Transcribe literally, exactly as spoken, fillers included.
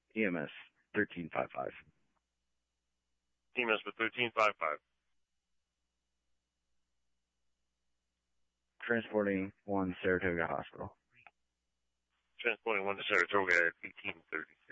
E M S thirteen fifty-five. E M S for thirteen fifty-five. Transporting one Saratoga Hospital. Transporting one to Saratoga at eighteen thirty-six.